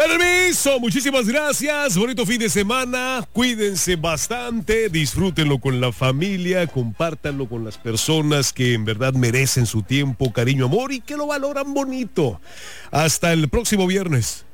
Permiso, muchísimas gracias. Bonito fin de semana. Cuídense bastante. Disfrútenlo con la familia. Compártanlo con las personas que en verdad merecen su tiempo, cariño, amor y que lo valoran bonito. Hasta el próximo viernes.